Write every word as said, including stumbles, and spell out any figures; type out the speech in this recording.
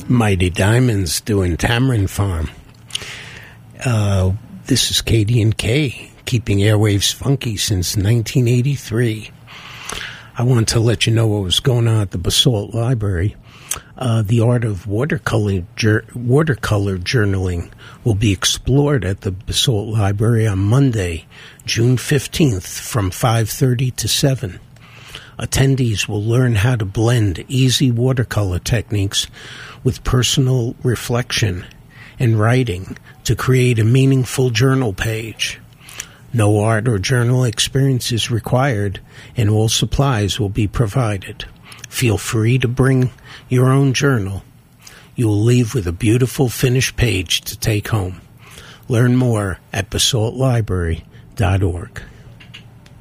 Mighty Diamonds doing Tamarind Farm. Uh, this is Katie and Kay, keeping airwaves funky since nineteen eighty-three. I want to let you know what was going on at the Basalt Library. Uh, the art of watercolor, jur- watercolor journaling will be explored at the Basalt Library on Monday, June fifteenth from five thirty to seven. Attendees will learn how to blend easy watercolor techniques with personal reflection and writing to create a meaningful journal page. No art or journal experience is required, and all supplies will be provided. Feel free to bring your own journal. You will leave with a beautiful finished page to take home. Learn more at basalt library dot org.